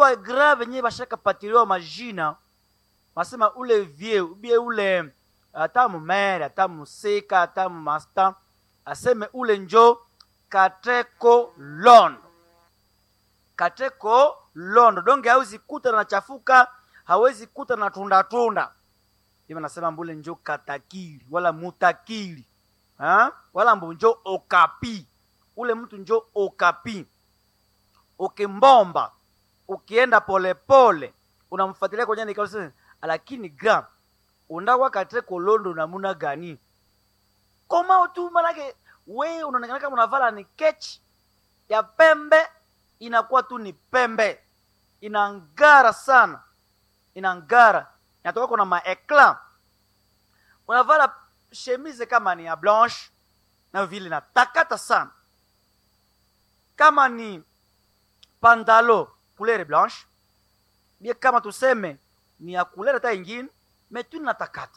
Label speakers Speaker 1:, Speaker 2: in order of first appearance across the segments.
Speaker 1: kuwa grave wenyewe bashaka patiliwa majina masema ule vie ubie ule ata mumere ata musika ata masta aseme ule njo Kateko Londo. Kateko Londo donge hawezi kuta na chafuka, hawezi kuta na tunda. Hivi nasema mbule njo katakili wala mutakili. Wala mbunjo okapi. Ule mtu njo okapi. Ukimbomba, ukienda pole pole, unamfuatilia kwenye nikao lakini gram undawa Kateko Londo namuna gani? Koma tu manake wewe unaonekana kama unavala ni ketch ya pembe, inakuwa tu ni pembe. Inangara sana. Inangara. Inatoka kuna maekla. Unavala chemise kama ni ya blanche na vile na takata sana. Kama ni pantalo couleur blanche, bia kama tuseme ni ya couleur ta ingine, metu na takata.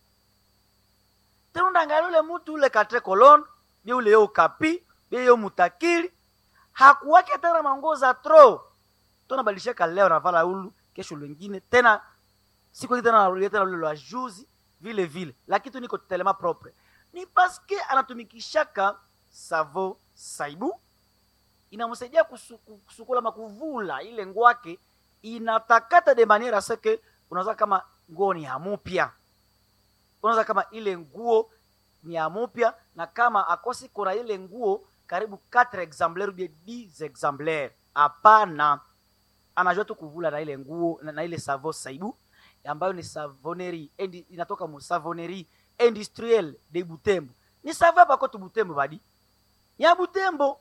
Speaker 1: Tena ndangalia ule mtu ule Kateko Londo, bia ule yo kapi, bia yo mutakili, hakuwake tena mangoza tro. Tuna balishaka leo na vala ulu, kesho lwingine, tena siku tena narudia tena ule wa juzi, vile. Lakini tu niko telema propre. Ni paske anatumikishaka savo saibu, inamsaidia kusukula makuvula ile ngwake, inatakata de maniera seke, unaweza kama nguo ni hamupia. Unaweza kama ile nguo ni hamupia, na kama akosi kuna ile nguo karibu 4 exemplaires ou 10 exemplaires. Hapana, anajua tu kuvula na ile nguo na ile savo saibu ambayo ni savonnerie, inatoka mu savonnerie industrielle de Butembo. Ni savo bako tu Butembo badi. Ya Butembo.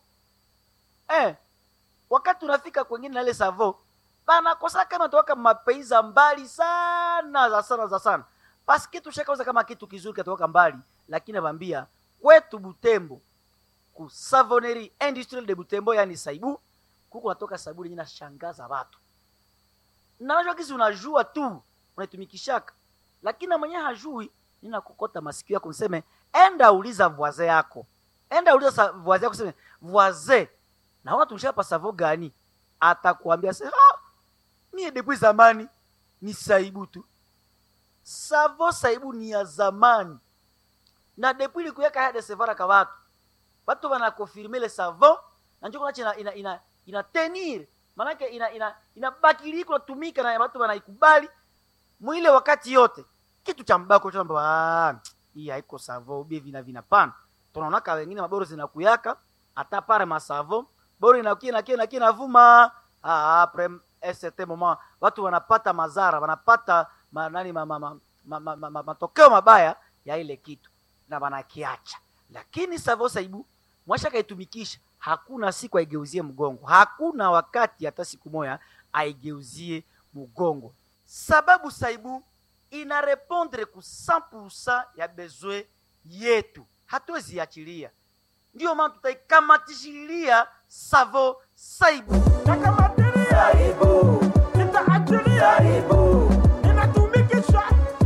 Speaker 1: Wakati unafika kwingine na ile savo, bana kosa kama toka mapeiza mbali sana za sana. Paske tushakauza kama kitu kizuri katoka mbali, lakini nakwambia kwetu Butembo ku savonnerie industrielle de Butembo yani saibu, kuko natoka sabuni nyina shangaza watu. Na unajua kizi unajua tu, unaitumikishaka. Lakini mwenye hajui, nina kukota masikio yako mseme, enda uliza voisin yako. Enda uliza voisin yako mseme, voisin, na watu mshapa savo gani? Atakuambia se, mie depuis zamani ni saibu tu. Savo saibu ni ya zamani. Na depuis likuyeka hade sevara ka watu. Watu wana confirmer le savo, na njoko nacho ina tenir. Manake inabakili kutumika na watu wanaikubali mwile wakati yote. Kitu cha mbako cha mbaba, hii haiko savo bie vina pana. Tunaona ka wengine maboro zinakuyaka hata pare masavo, boro inakia na vuma. Après un certain moment watu wanapata mazara, wanapata matokeo mabaya ya ile kitu na wanakiacha. Lakini savo saibu mwasha kaitumikisha, hakuna siku aigeuzie mgongo. Hakuna wakati hata siku moja aigeuzie mgongo. Sababu saibu ina répondre ku 100% ya besoin yetu. Hatuwezi achilia. Ndio maana tutaikamatishilia savo saibu.
Speaker 2: Nakamatiri saibu. Nitaachilia saibu. Ninatumikisha.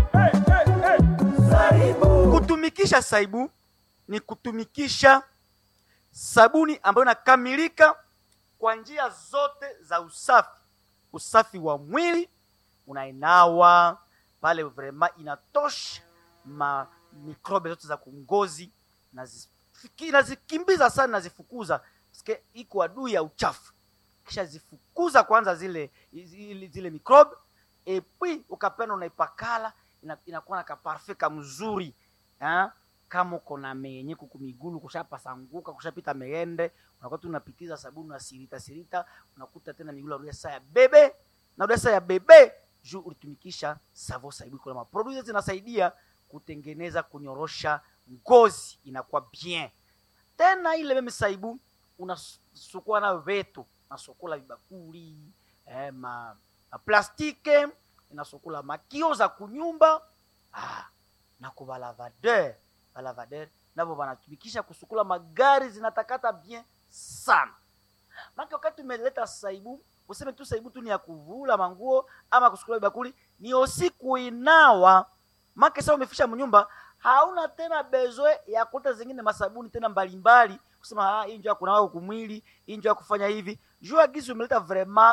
Speaker 2: Saibu.
Speaker 1: Kutumikisha saibu ni kutumikisha sabuni ambayo inakamilika kwa njia zote za usafi. Usafi wa mwili, unainawa pale vraiment inatosha mikrobe zote za kungozi, nazikimbiza sana, nazifukuza parce iko adui ya uchafu. Kisha zifukuza kwanza zile mikrobe, et puis ukapenda unaipakala, inakuwa na kaparfait mzuri. Kama uko na menye kukumigulu kushapa sanguka kushapita meende, unakuwa tu unapitiza sabuni na sirita, unakuta tena migulu ya saa ya bebe na udesa ya bebe juu ulitumikisha savo saibu. Kwa maproduits zinasaidia kutengeneza kunyorosha ngozi, inakuwa bien. Tena ile meme saibu unasukua na veto, unasukula vibakuli, plastike, unasukula makio za kunyumba, na kwa lavadeur nabo wanatumikisha kusukula magari, zinatakata bien sana. Maki wakati umeleta saibu, useme tu saibu tu ni ya kuvula manguo ama kusukula bakuli, ni usiku inawa. Maki sasa umefisha mnyumba, hauna tena besoin ya kuta zingine masabuni tena mbalimbali, kusema hii njoo kunawa kumwili, hii njoo kufanya hivi. Jua gizi umeleta vraiment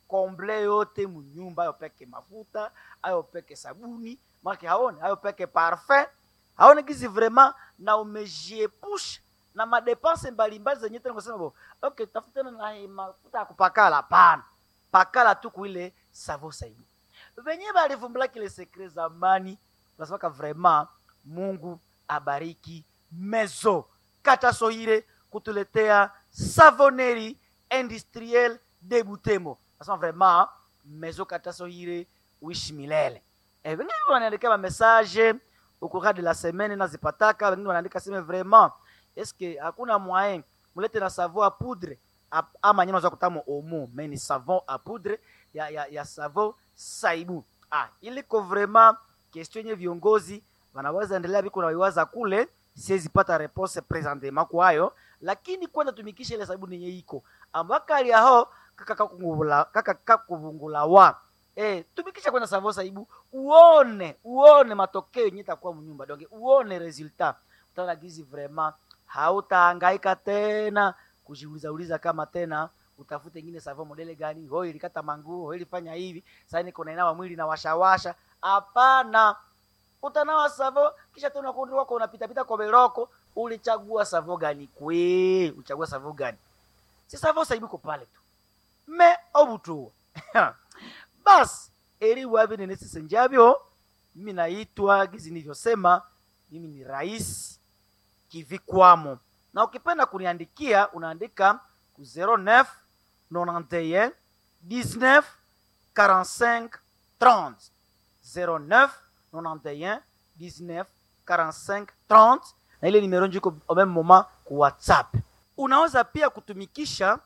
Speaker 1: komble yote munyumba, ayo peke mafuta, ayo peke sabuni, maki haone, ayo peke parfum, haone gizi vraiment na umejiepusha na madepense mbalimbali zenye tena kusema bo, okay, tafuta na mafuta ya kupakala, hapana. Pakala tu kuile Savo Saibu. Venye balivumbula kile sekre zamani, tunasema vraiment Mungu abariki Mezo Katasoire kutuletea savonnerie industrielle de Butembo. Tunasema vraiment Mezo Katasoire wish milele. Wengine wanaandika ma message au cours de la semaine na zipataka, wengine wanaandika sema vraiment est-ce que hakuna moyen mulete na savon à poudre ama nyama za kutamo omo, mais ni savon à poudre ya Savo Saibu. Iliko vraiment question yenye viongozi wanaweza endelea biko na wiwaza kule, siwezi pata réponse présentement kwa hayo, lakini kwanza tumikisha ile sabuni yenye iko ambaka ali hao kaka kuvungula wa tumikisha kwanza Savo Saibu, uone matokeo yenye itakuwa mnyumba, donc uone resultat, utaona gizi vraiment hautahangaika tena kujiuliza kama tena utafute ingine savon modele gani, hoi ilikata manguo, hoi ilifanya hivi, sasa niko nainawa mwili na washawasha. Hapana, utanawa savon kisha tena kundi wako unapita kwa beroko, ulichagua savon gani kwe, uchagua savon gani? Si Savo Saibu ko pale tu. Me obutu. Bas, eri wabi ni nesi senjabio, mimi naitwa gizi nilivyosema, mimi ni Rais Kivikwamo. Na ukipenda kuniandikia unaandika ku 09 91 19 45 30 09 91 19 45 30, na ile numero njiko au même moment ku WhatsApp. Unaweza pia kutumikisha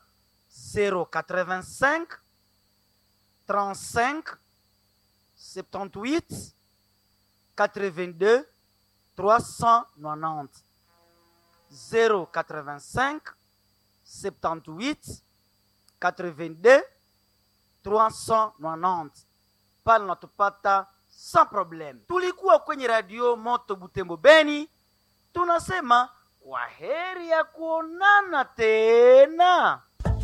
Speaker 1: 085 35 78 82 390 085 78 82 390. Pale natupata sans problème. Tulikuwa kwenye radio Moto Butembo Beni, tunasema kwa heri ya kuonana tena.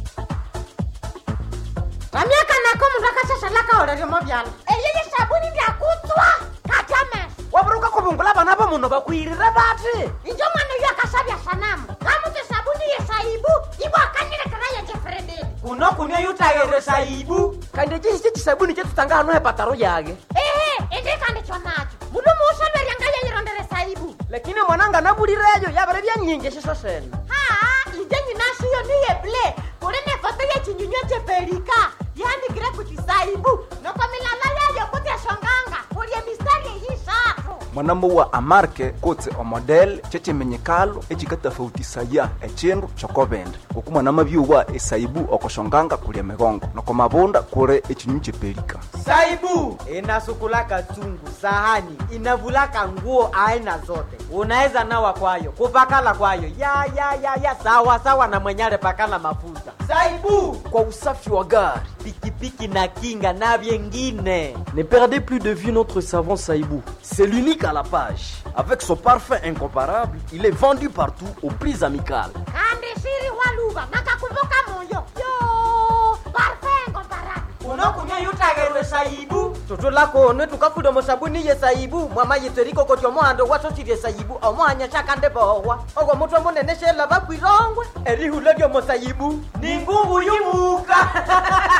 Speaker 3: Ramyaka nako mundaka shashalaka orere mobyala. Eyeye sabuni ndia kutwa. Katame.
Speaker 4: Waburuka kubungula bana ba muno bakwirira bati.
Speaker 3: Injo mwana yu akasabya sanamu. Kamu te sabuni ye Saibu, ibo akanyire kaya Jefrede.
Speaker 4: Kuno kunya yutagere Saibu. Kande chisi sabuni chetu tanga hano hepataro yage.
Speaker 3: Ende kande chonacho. Muno musalwe yangaya yirondere Saibu.
Speaker 4: Lakini mwananga nabulireyo yabare byanyinge shiso sena.
Speaker 3: Ije nyinashi yo niye ble. Kurene foto ye chinyunyo cheperika. Yani gire kuti Saibu. Noko milala yayo kuti shonganga. Kulie mistari yishato.
Speaker 5: Mwanambo wa amarke kote o model cheche menyekalo echikata fautisaya echendu chokobende oku mwanama byuwa esaibu okoshonganga kulia megongo noko mabonda kure echinyuche pelika.
Speaker 4: Saibu inasukulaka chungu, sahani, inavulaka nguo aina zote. Unaweza nawa kwayo, kupakala kwayo. Ya sawa na mwenyale pakala mafuta. Saibu
Speaker 6: kwa usafi wa gari,
Speaker 4: pikipiki na kinga na vyengine.
Speaker 6: Ne perdez plus de vue notre savon Saibu. C'est l'unique à la page. Avec son parfum incomparable, il est vendu partout aux prix amicales.
Speaker 3: Kande siri waluba nakakumbuka moyo. Yo, parfum incomparable.
Speaker 4: Unokunya yutagerwe Saibu. Toto lako ne tukafudo mo sabuni ye Saibu. Mama yiteriko kotyo mwando waso chire Saibu. Omwanya chakande bohwa. Ogo mutwe munene shela bakwirongwe. Eri hulagyo mo Saibu. Ningungu yumuka.